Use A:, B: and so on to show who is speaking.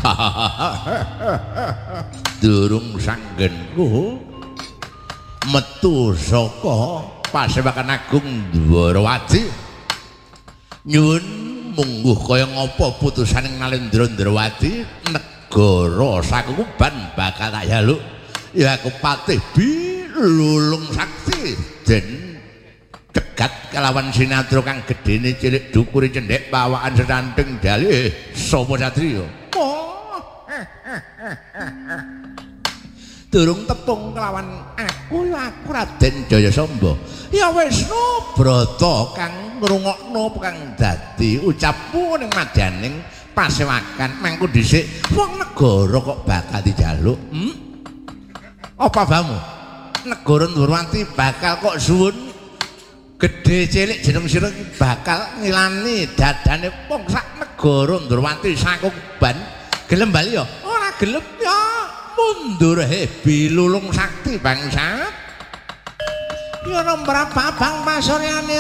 A: durung sanggenku metu saka Pasewakan Agung Dwarawati nyuwun mungguh kaya ngapa putusaning Nalendra Ndrawati negara Sakukuban bakal tak jaluk ya aku Patih Bilulung Sakti den cegat kelawan sinatro kang gedene cilik dukure cendhek pawakan sedanting dalih sapa satriya durung tepung kelawan aku Raden Jayasamba ya Wisnu Brata kang ngrungokno kang dadi ucapmu ning madyaning Pasewakan mangko dhisik wong negara kok bakal dijaluk apa bamu negara Ndrawati bakal kok suwun gedhe cilik jeneng sira bakal ngilani dadane wong sak negara Ndrawati Sakukuban gelem bali ya ora gelem ya mundur Bilulung Sakti bangsat ya nomor apa bang pasoreane